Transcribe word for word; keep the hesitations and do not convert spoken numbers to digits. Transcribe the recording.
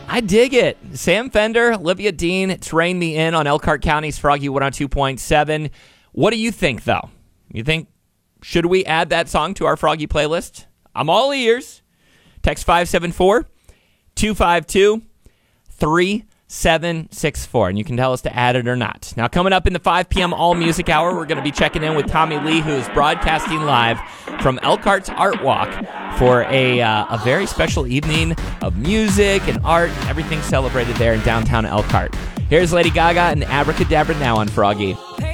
I dig it. Sam Fender, Olivia Dean, it's Rain Me In on Elkhart County's Froggy one oh two point seven. What do you think, though? You think, should we add that song to our Froggy playlist? I'm all ears. Text five seven four, two five two, three seven six four, and you can tell us to add it or not. Now, coming up in the five p.m. All Music Hour, we're going to be checking in with Tommy Lee, who is broadcasting live from Elkhart's Art Walk for a uh, a very special evening of music and art, everything celebrated there in downtown Elkhart. Here's Lady Gaga and Abracadabra now on Froggy.